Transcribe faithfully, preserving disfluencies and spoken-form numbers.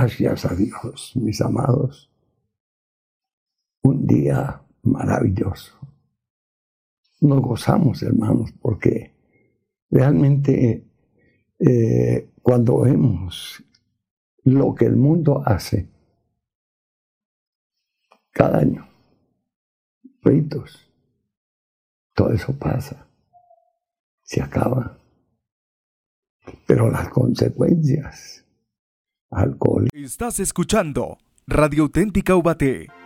Gracias a Dios, mis amados. Un día maravilloso. Nos gozamos, hermanos, porque realmente eh, cuando vemos lo que el mundo hace cada año, ritos, todo eso pasa, se acaba. Pero las consecuencias, alcohol. Estás escuchando Radio Auténtica Ubaté.